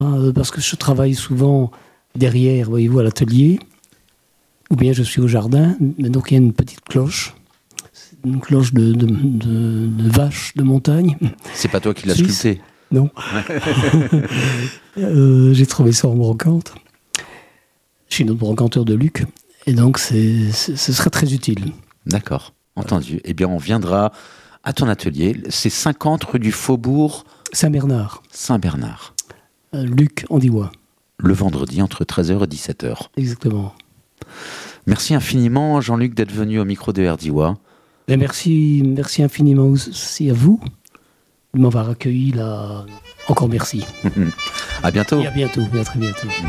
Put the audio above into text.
parce que je travaille souvent derrière, voyez-vous, à l'atelier, ou bien je suis au jardin, donc il y a une petite cloche, une cloche de vache de montagne. C'est pas toi qui l'as Suisse. sculptée? Non. J'ai trouvé ça en brocante. Je suis notre brocanteur de Luc, et donc ce serait très utile. D'accord, entendu. Eh bien, on viendra à ton atelier. C'est 50 rue du Faubourg Saint-Bernard. Saint-Bernard. Luc Andivois. Le vendredi entre 13h et 17h. Exactement. Merci infiniment, Jean-Luc, d'être venu au micro de RDIWA. Et merci infiniment aussi à vous de m'avoir accueilli là. Encore merci. À bientôt. Et à bientôt, et à très bientôt.